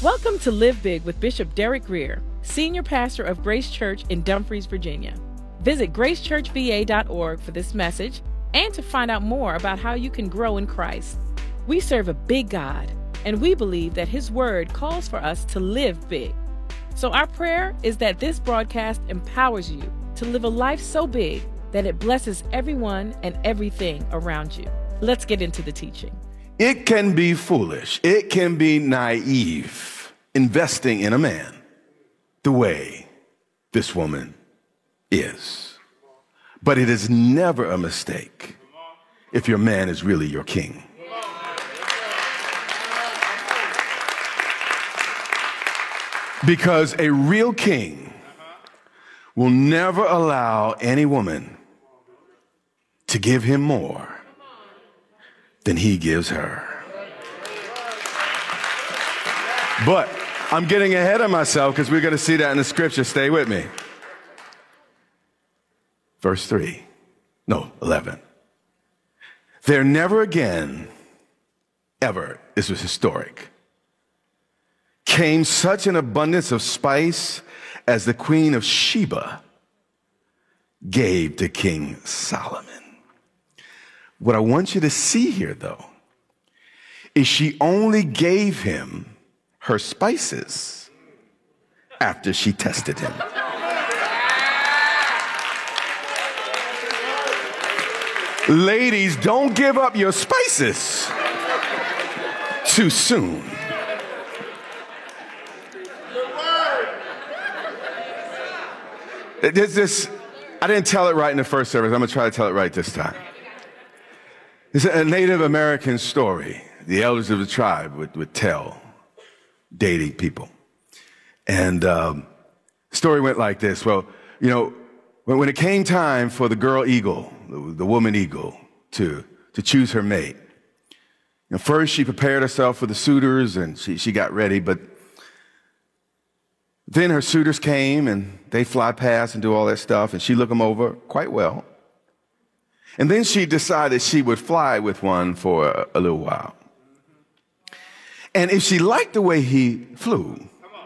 Welcome to Live Big with Bishop Derek Greer, Senior Pastor of Grace Church in Dumfries, Virginia. Visit gracechurchva.org for this message and to find out more about how you can grow in Christ. We serve a big God, and we believe that His Word calls for us to live big. So our prayer is that this broadcast empowers you to live a life so big that it blesses everyone and everything around you. Let's get into the teaching. It can be foolish. It can be naive investing in a man the way this woman is. But it is never a mistake if your man is really your king. Because a real king will never allow any woman to give him more than he gives her. But I'm getting ahead of myself because we're going to see that in the scripture. Stay with me. Verse 11. There never again, ever, this was historic, came such an abundance of spice as the Queen of Sheba gave to King Solomon. What I want you to see here, though, is she only gave him her spices after she tested him. Ladies, don't give up your spices too soon. I didn't tell it right in the first service. I'm going to try to tell it right this time. It's a Native American story. The elders of the tribe would tell dating people. And the story went like this. Well, you know, when it came time for the girl eagle, the woman eagle, to choose her mate, first she prepared herself for the suitors and she got ready, but then her suitors came and they fly past and do all that stuff, and she looked them over quite well. And then she decided she would fly with one for a little while. And if she liked the way he flew,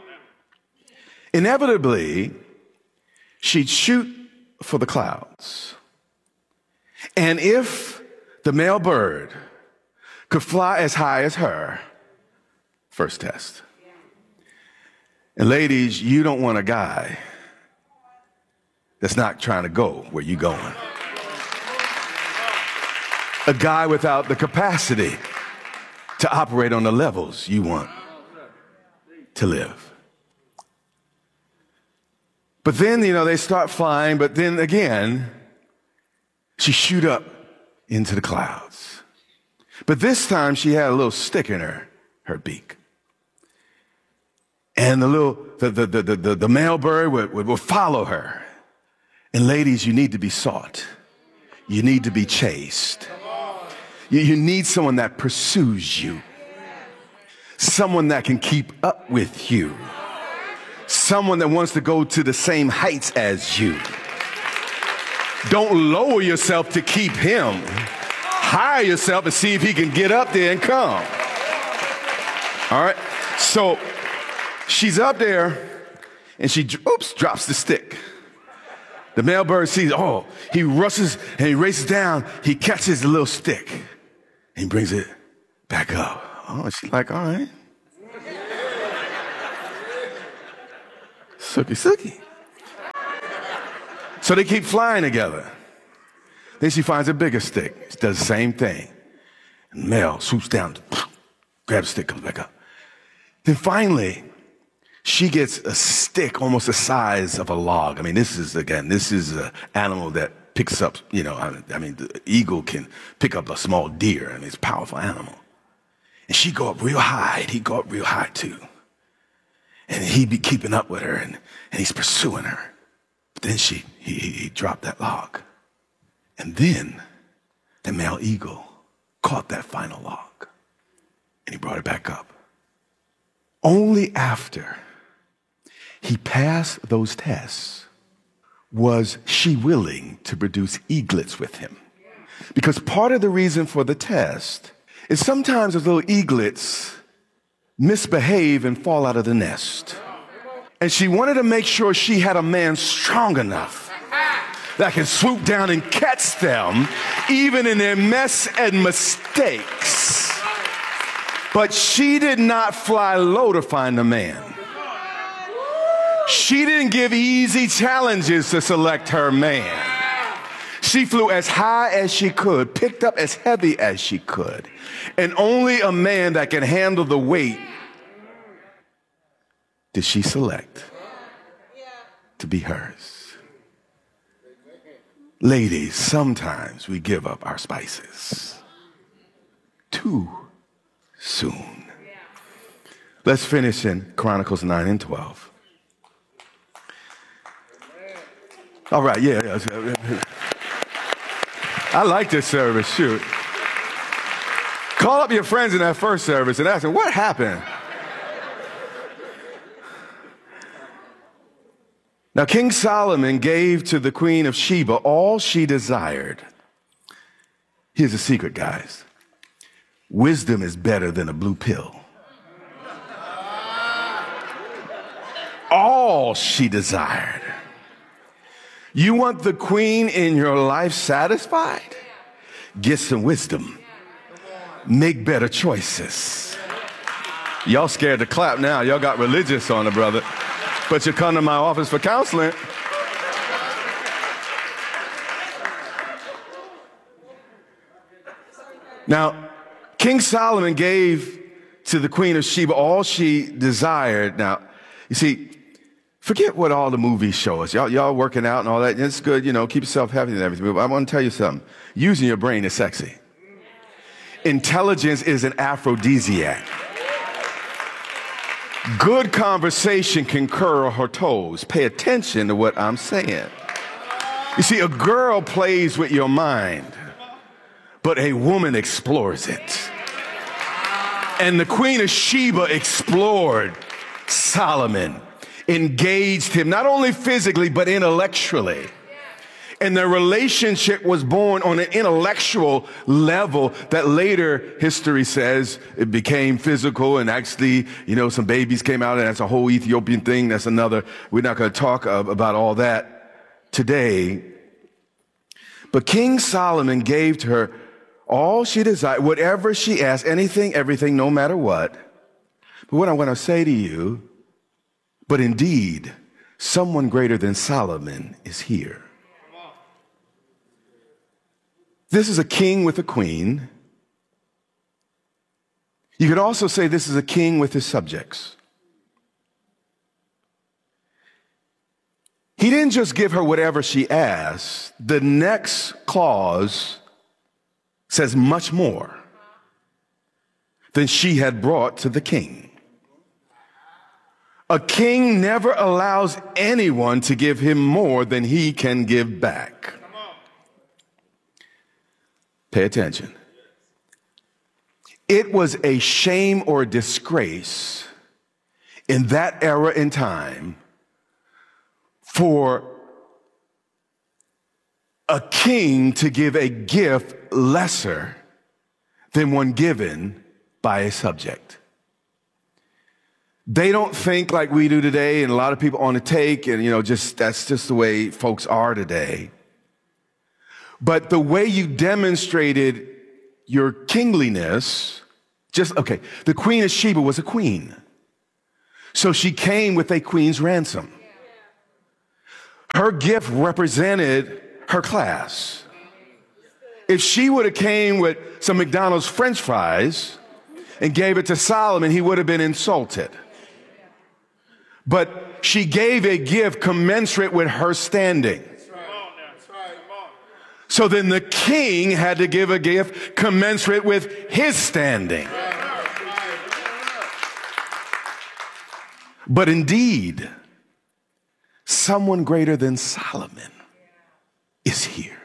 inevitably, she'd shoot for the clouds. And if the male bird could fly as high as her, first test. And ladies, you don't want a guy that's not trying to go where you're going. A guy without the capacity to operate on the levels you want to live. But then, they start flying, but then again, she shoot up into the clouds. But this time she had a little stick in her beak. And the male bird would follow her. And ladies, you need to be sought. You need to be chased. You need someone that pursues you. Someone that can keep up with you. Someone that wants to go to the same heights as you. Don't lower yourself to keep him. Hire yourself and see if he can get up there and come. All right? So she's up there and she drops the stick. The male bird sees, he rushes and he races down. He catches the little stick and he brings it back up. Oh, she's like, all right. Sookie. So they keep flying together. Then she finds a bigger stick. She does the same thing. And the male swoops down, grabs the stick, comes back up. Then finally, she gets a stick almost the size of a log. I mean, this is an animal that picks up, the eagle can pick up a small deer. I mean, it's a powerful animal. And she go up real high, and he go up real high too. And he be keeping up with her, and he's pursuing her. But then he dropped that log. And then the male eagle caught that final log, and he brought it back up. Only after he passed those tests was she willing to produce eaglets with him. Because part of the reason for the test is sometimes those little eaglets misbehave and fall out of the nest. And she wanted to make sure she had a man strong enough that can swoop down and catch them, even in their mess and mistakes. But she did not fly low to find a man. She didn't give easy challenges to select her man. She flew as high as she could, picked up as heavy as she could, and only a man that can handle the weight did she select to be hers. Ladies, sometimes we give up our spices too soon. Let's finish in Chronicles 9 and 12. All right, yeah. I like this service, shoot. Call up your friends in that first service and ask them, what happened? Now, King Solomon gave to the Queen of Sheba all she desired. Here's a secret, guys. Wisdom is better than a blue pill. All she desired. You want the queen in your life satisfied? Get some wisdom. Make better choices. Y'all scared to clap now. Y'all got religious on it, brother. But you come to my office for counseling. Now, King Solomon gave to the Queen of Sheba all she desired. Now, you see, forget what all the movies show us. Y'all working out and all that. It's good, keep yourself happy and everything. But I want to tell you something. Using your brain is sexy. Intelligence is an aphrodisiac. Good conversation can curl her toes. Pay attention to what I'm saying. You see, a girl plays with your mind, but a woman explores it. And the Queen of Sheba explored Solomon, engaged him, not only physically, but intellectually. And their relationship was born on an intellectual level that later history says it became physical, and actually, some babies came out, and that's a whole Ethiopian thing. That's another, we're not going to talk about all that today. But King Solomon gave to her all she desired, whatever she asked, anything, everything, no matter what. But what I want to say to you, but indeed, someone greater than Solomon is here. This is a king with a queen. You could also say this is a king with his subjects. He didn't just give her whatever she asked. The next clause says much more than she had brought to the king. A king never allows anyone to give him more than he can give back. Pay attention. It was a shame or disgrace in that era and time for a king to give a gift lesser than one given by a subject. They don't think like we do today, and a lot of people on the take, and that's just the way folks are today. But the way you demonstrated your kingliness, the Queen of Sheba was a queen. So she came with a queen's ransom. Her gift represented her class. If she would have came with some McDonald's French fries and gave it to Solomon, he would have been insulted. But she gave a gift commensurate with her standing. So then the king had to give a gift commensurate with his standing. But indeed, someone greater than Solomon is here.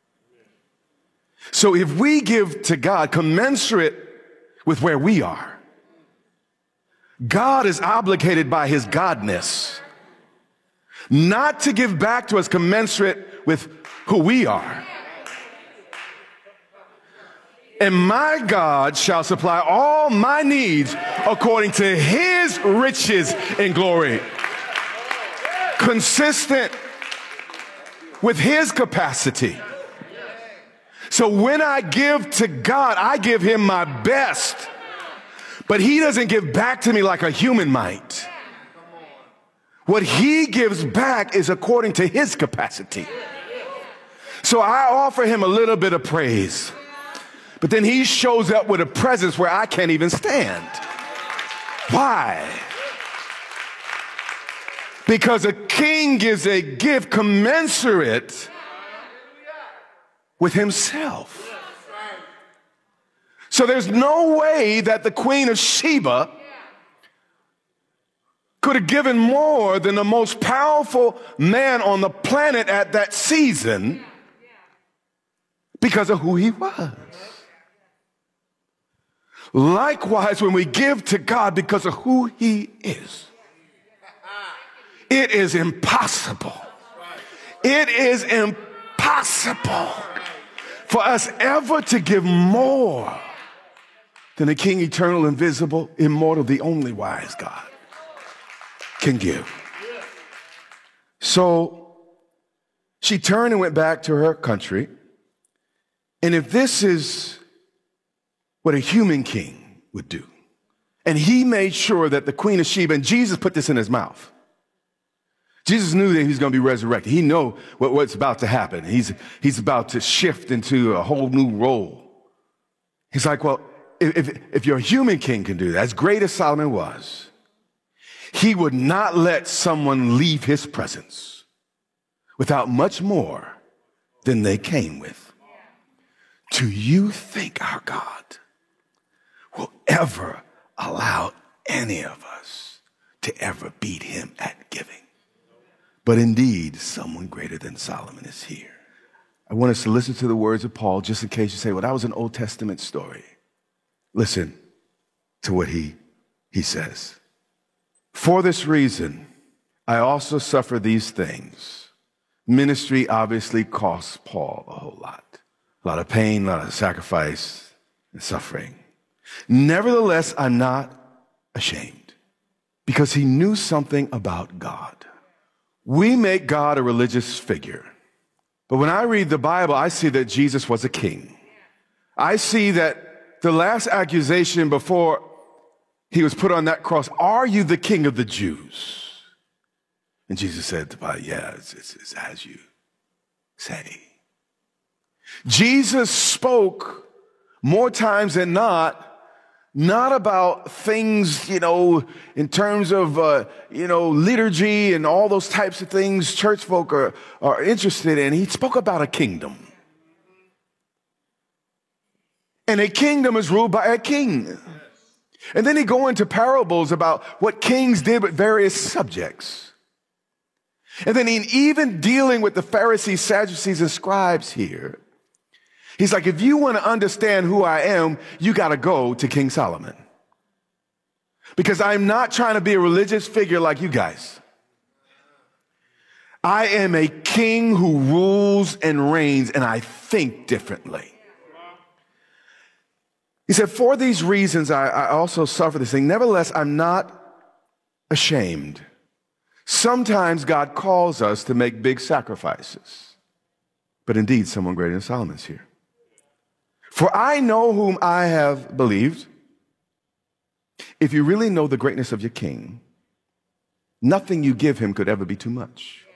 So if we give to God commensurate with where we are, God is obligated by his godness not to give back to us commensurate with who we are. And my God shall supply all my needs according to his riches in glory. Consistent with his capacity. So when I give to God, I give him my best. But he doesn't give back to me like a human might. What he gives back is according to his capacity. So I offer him a little bit of praise. But then he shows up with a presence where I can't even stand. Why? Because a king gives a gift commensurate with himself. So there's no way that the Queen of Sheba could have given more than the most powerful man on the planet at that season because of who he was. Likewise, when we give to God because of who he is, it is impossible. It is impossible for us ever to give more than the King, eternal, invisible, immortal, the only wise God can give. So she turned and went back to her country. And if this is what a human king would do, and he made sure that the Queen of Sheba, and Jesus put this in his mouth. Jesus knew that he was going to be resurrected. He knew what's about to happen. He's about to shift into a whole new role. He's like, well, if your human king can do that, as great as Solomon was, he would not let someone leave his presence without much more than they came with. Do you think our God will ever allow any of us to ever beat him at giving? But indeed, someone greater than Solomon is here. I want us to listen to the words of Paul, just in case you say, well, that was an Old Testament story. Listen to what he says. For this reason, I also suffer these things. Ministry obviously costs Paul a whole lot. A lot of pain, a lot of sacrifice and suffering. Nevertheless, I'm not ashamed because he knew something about God. We make God a religious figure. But when I read the Bible, I see that Jesus was a king. I see that the last accusation before he was put on that cross, are you the king of the Jews? And Jesus said, yeah, it's as you say. Jesus spoke more times than not about things, in terms of, liturgy and all those types of things church folk are interested in. He spoke about a kingdom. And a kingdom is ruled by a king. And then he go into parables about what kings did with various subjects. And then even dealing with the Pharisees, Sadducees, and scribes here, he's like, if you want to understand who I am, you got to go to King Solomon. Because I'm not trying to be a religious figure like you guys. I am a king who rules and reigns, and I think differently. He said, for these reasons, I also suffer this thing. Nevertheless, I'm not ashamed. Sometimes God calls us to make big sacrifices. But indeed, someone greater than Solomon is here. For I know whom I have believed. If you really know the greatness of your king, nothing you give him could ever be too much.